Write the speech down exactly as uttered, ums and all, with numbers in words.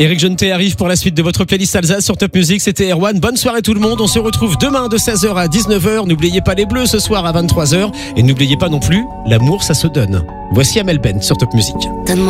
Eric Jeantet arrive pour la suite de votre playlist Alsace sur Top Music. C'était Erwan. Bonne soirée tout le monde. On se retrouve demain de seize heures à dix-neuf heures. N'oubliez pas les Bleus ce soir à vingt-trois heures. Et n'oubliez pas non plus, l'amour ça se donne. Voici Amel Ben sur Top Music. Donne-moi